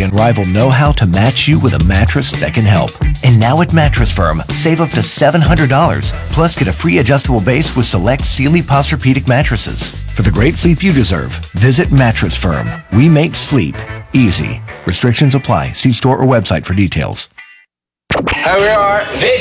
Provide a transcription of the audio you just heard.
and Rival know how to match you with a mattress that can help. And now at Mattress Firm, save up to $700, plus get a free adjustable base with select Sealy Posturepedic mattresses. For the great sleep you deserve, visit Mattress Firm. We make sleep easy. Restrictions apply. See store or website for details. Here we are. This